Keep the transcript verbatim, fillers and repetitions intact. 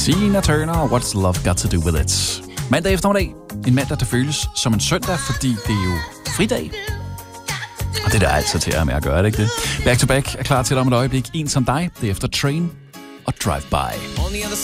Tina Turner, What's Love Got To Do With It. Mandag eftermiddag. En mandag, der føles som en søndag, fordi det er jo fridag. Og det er der altid til at med at gøre, det ikke det? Back to Back er klar til dig om et øjeblik. En som dig, det er efter Train og Drive By.